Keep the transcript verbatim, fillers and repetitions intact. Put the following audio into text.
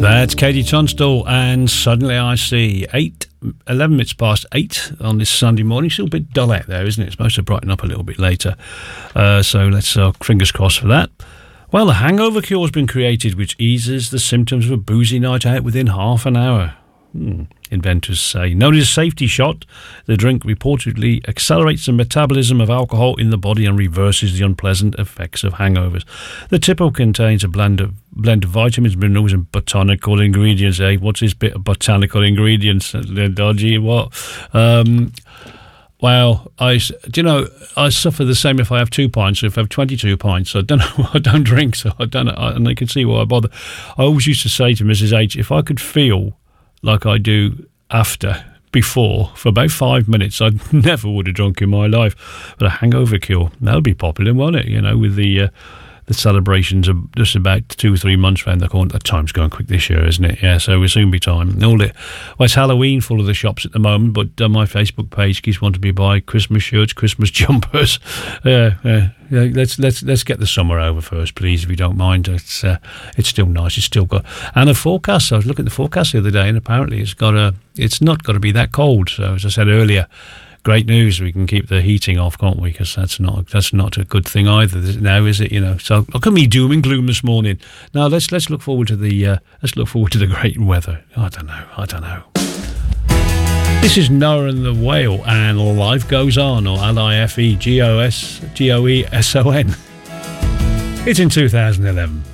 That's Katie Tunstall, and Suddenly I See. Eight, eleven minutes past eight on this Sunday morning. Still a bit dull out there, isn't it? It's supposed to brighten up a little bit later. Uh, so let's uh, fingers crossed for that. Well, a hangover cure has been created which eases the symptoms of a boozy night out within half an hour. Hmm. Inventors say. Known as safety shot, the drink reportedly accelerates the metabolism of alcohol in the body and reverses the unpleasant effects of hangovers. The tipple contains a blend of blend of vitamins, minerals, and botanical ingredients. Eh? What's this bit of botanical ingredients? They're dodgy. What? Um, well, I do you know I suffer the same if I have two pints. So if I have twenty-two pints, I don't know. I don't drink, so I don't know, and I can see why I bother. I always used to say to Missus H, if I could feel like I do after, before, for about five minutes, I never would have drunk in my life. But a hangover cure, that'll be popular, won't it? You know, with the uh, the celebrations of just about two or three months around the corner. The time's going quick this year, isn't it? Yeah, so we'll soon be time. All it, well, it's Halloween full of the shops at the moment, but uh, my Facebook page keeps wanting me to buy Christmas shirts, Christmas jumpers. Yeah, yeah. Yeah, let's let's let's get the summer over first, please, if you don't mind. It's uh, it's still nice. It's still got, and the forecast. I was looking at the forecast the other day, and apparently it's got a. It's not got to be that cold. So as I said earlier, great news. We can keep the heating off, can't we? Because that's not that's not a good thing either now, is it? You know. So look at me doom and gloom this morning. Now let's let's look forward to the uh, let's look forward to the great weather. I don't know. I don't know. This is Noah and the Whale, and Life Goes On, or L I F E G O S G O E S O N. It's in two thousand eleven.